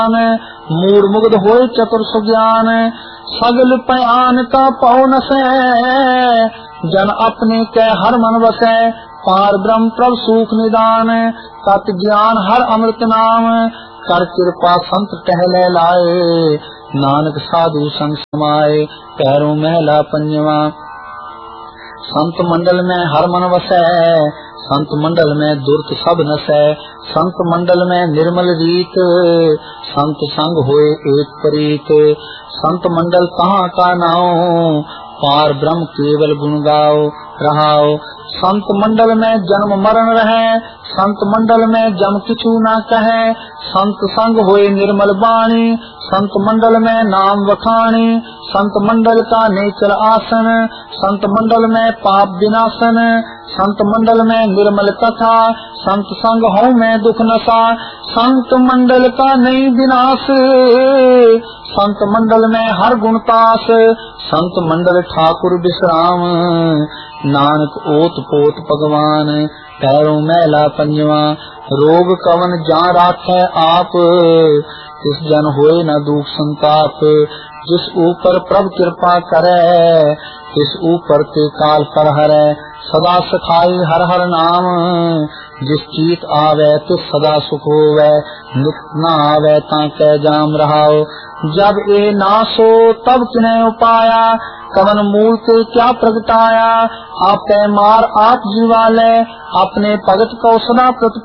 Mood मुग्ध होए चतुर सुज्ञान, सगल पयान का पौ नसै, जन अपने कै हर मन वसै, पार ब्रह्म प्रभ सुख निदान, तत् ज्ञान हर अमृत नाम, कर कृपा संत टहले लाए, नानक साधु संग समाए। पैरों महला पंजवा। संत मंडल में हर मन वसै, संत मंडल में दुर्त सब नसै, संत मंडल में निर्मल रीत, संत संग होए एक प्रीत, संत मंडल कहाँ का नाओ, पार ब्रह्म केवल गुण गाओ रहाओ। संत मंडल में जन्म मरण रहे, संत मंडल में जम किछु न कहे, संत संग होए निर्मल बाणी, संत मंडल में नाम वखाणी, संत मंडल का नेचर आसन, संत मंडल में पाप विनाशन, संत मंडल में निर्मल कथा, संत संग हो में दुख नशा, संत मंडल का नहीं विनाश, संत मंडल में हर गुणतास, संत मंडल ठाकुर विश्राम, नानक ओत पोत भगवान। पैरों मैला पंजवा। रोग कवन जा राखै आप, तिस जन होए न दुख संताप, जिस ऊपर प्रभु कृपा करे, तिस ऊपर ते काल कर हरै, सदा सखाई हर हर नाम, जिस चीत आवे तिस सदा सुख होवे, नित न आवे ताकै जाम रहाओ। जब ए नासो तब किन्है उपाया, कवन मूल ते क्या प्रगटाया, आपै मार आप जीवाले, अपने भगत को सदा प्रति